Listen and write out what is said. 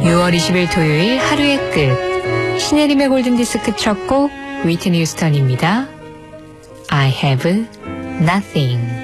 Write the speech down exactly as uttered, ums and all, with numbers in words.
유월 이십일 토요일 하루의 끝. 신혜림의 골든디스크 첫 곡 위트니 휴스턴입니다. I have nothing.